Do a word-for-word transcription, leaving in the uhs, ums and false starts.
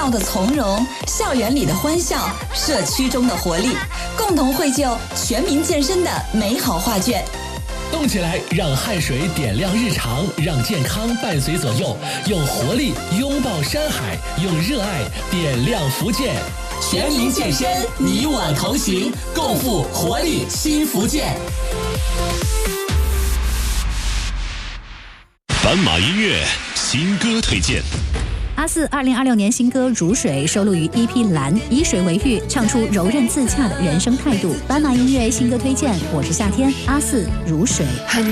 道的从容，校园里的欢笑，社区中的活力，共同绘就全民健身的美好画卷。 动起来，让汗水点亮日常，让健康伴随左右，用活力拥抱山海，用热爱点亮福建。 全民健身，你我同行，共赴活力新福建。 斑马音乐新歌推荐。 阿四二零二六年新歌《如水》收录于 E P《蓝》，以水为喻，唱出柔韧自洽的人生态度。斑马音乐新歌推荐，我是夏天，阿四《如水》。